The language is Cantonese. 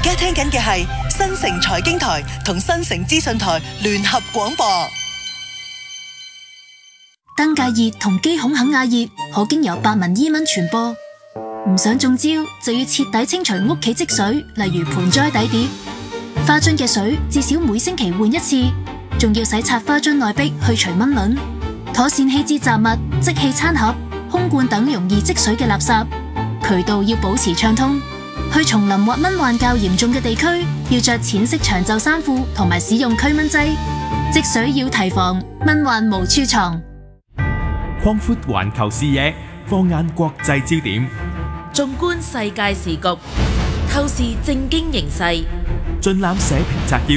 家聽緊嘅係新城財經台同新城資訊台聯合廣播。 登革熱同肌孔肯亞熱可經由白紋伊蚊傳播，唔想中招就要徹底清除屋企積水，例如盆栽底碟、花樽嘅水，至少每星期換一次，仲要洗刷花樽內壁去除蚊卵，妥善棄置雜物、即棄餐盒、空罐等容易積水嘅垃圾，渠道要保持暢通。去叢林或蚊患較嚴重嘅地區，要着淺色長袖衫褲同埋使用驅蚊劑。積水要提防，蚊患無處藏。 擴闊環球視野，放眼國際焦點， 縱觀世界時局，透視政經形勢， 盡覽社評摘要。